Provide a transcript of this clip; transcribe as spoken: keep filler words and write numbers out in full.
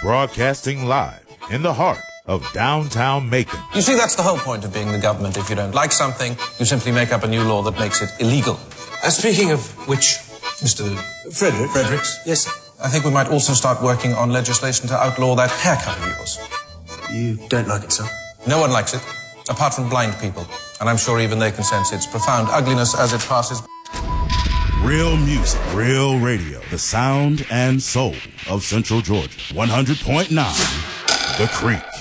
broadcasting live in the heart of downtown Macon. You see, that's the whole point of being the government. If you don't like something, you simply make up a new law that makes it illegal. Uh, speaking of which, Mister Frederick... Fredericks? Yes, sir. I think we might also start working on legislation to outlaw that haircut of yours. You don't like it, sir? No one likes it, apart from blind people. And I'm sure even they can sense its profound ugliness as it passes. Real music, real radio. The sound and soul of Central Georgia. one hundred point nine The Creek.